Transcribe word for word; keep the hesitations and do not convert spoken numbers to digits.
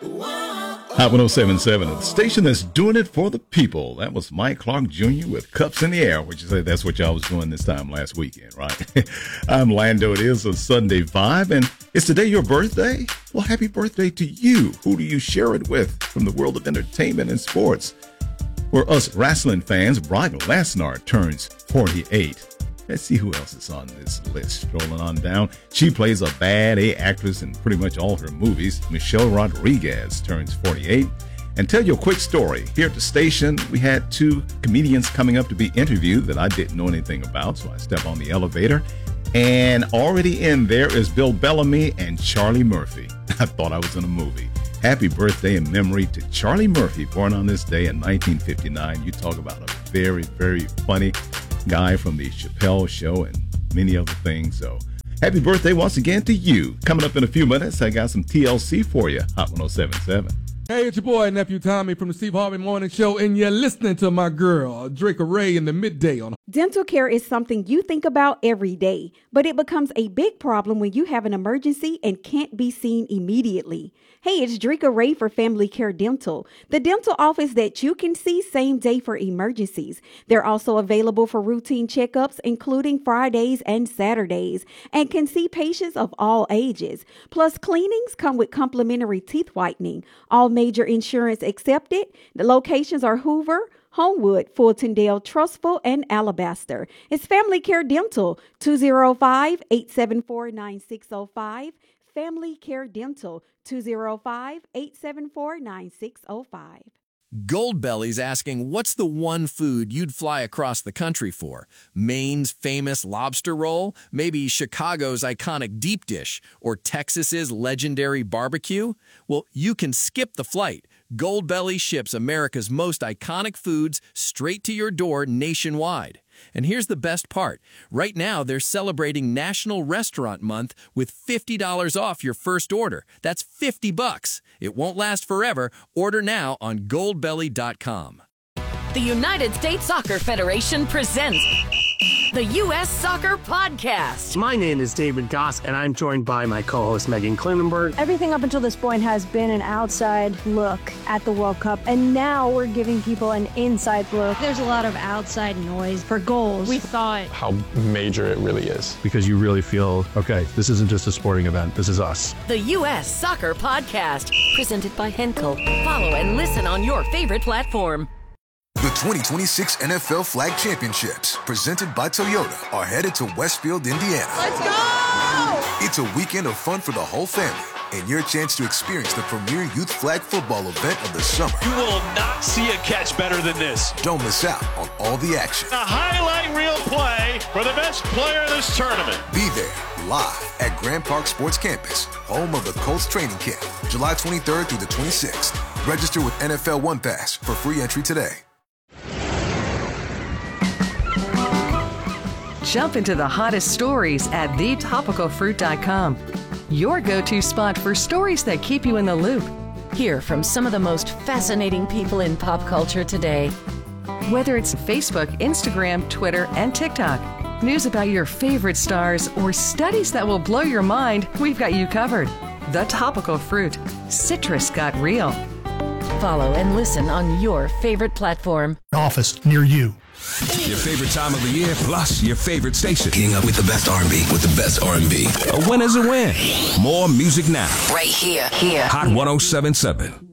Hot one oh seven point seven, the station that's doing it for the people. That was Mike Clark Junior with Cups in the Air, which you say that's what y'all was doing this time last weekend, right? I'm Lando. It is a Sunday vibe, and it's today your birthday? Well, happy birthday to you. Who do you share it with from the world of entertainment and sports? For us wrestling fans, Brock Lesnar turns forty-eight. Let's see who else is on this list. Strolling on down. She plays a bad A actress in pretty much all her movies. Michelle Rodriguez turns forty-eight. And tell you a quick story. Here at the station, we had two comedians coming up to be interviewed that I didn't know anything about, so I step on the elevator. And already in there is Bill Bellamy and Charlie Murphy. I thought I was in a movie. Happy birthday in memory to Charlie Murphy, born on this day in nineteen fifty-nine. You talk about a very, very funny guy from the Chappelle Show and many other things. So happy birthday once again to you. Coming up in a few minutes, I got some T L C for you. Hot one oh seven point seven. Hey, it's your boy, Nephew Tommy from the Steve Harvey Morning Show, and you're listening to my girl, Drake Ray, in the midday on. Dental care is something you think about every day, but it becomes a big problem when you have an emergency and can't be seen immediately. Hey, it's Drika Ray for Family Care Dental, the dental office that you can see same day for emergencies. They're also available for routine checkups, including Fridays and Saturdays, and can see patients of all ages. Plus, cleanings come with complimentary teeth whitening. All major insurance accepted. The locations are Hoover, Homewood, Fultondale, Trustful, and Alabaster. It's Family Care Dental, two oh five, eight seven four, nine six oh five. Family Care Dental, two oh five, eight seven four, nine six oh five. Goldbelly's asking, what's the one food you'd fly across the country for? Maine's famous lobster roll? Maybe Chicago's iconic deep dish? Or Texas's legendary barbecue? Well, you can skip the flight. Goldbelly ships America's most iconic foods straight to your door nationwide. And here's the best part. Right now, they're celebrating National Restaurant Month with fifty dollars off your first order. That's fifty bucks. It won't last forever. Order now on goldbelly dot com. The United States Soccer Federation presents the U S Soccer Podcast. My name is David Goss, and I'm joined by my co-host Megan Klinenberg. Everything up until this point has been an outside look at the World Cup, and now we're giving people an inside look. There's a lot of outside noise for goals. We thought how major it really is. Because you really feel, okay, this isn't just a sporting event, this is us. The U S Soccer Podcast, presented by Henkel. Follow and listen on your favorite platform. The twenty twenty-six N F L Flag Championships, presented by Toyota, are headed to Westfield, Indiana. Let's go! It's a weekend of fun for the whole family, and your chance to experience the premier youth flag football event of the summer. You will not see a catch better than this. Don't miss out on all the action. A highlight reel play for the best player of this tournament. Be there, live at Grand Park Sports Campus, home of the Colts training camp, July twenty-third through the twenty-sixth. Register with N F L One Pass for free entry today. Jump into the hottest stories at the topical fruit dot com. Your go-to spot for stories that keep you in the loop. Hear from some of the most fascinating people in pop culture today. Whether it's Facebook, Instagram, Twitter, and TikTok, news about your favorite stars, or studies that will blow your mind, we've got you covered. The Topical Fruit. Citrus got real. Follow and listen on your favorite platform. Office near you. Your favorite time of the year, plus your favorite station. Keeping up with the best R and B, with the best R and B. A win is a win. More music now. Right here, here. Hot one oh seven point seven.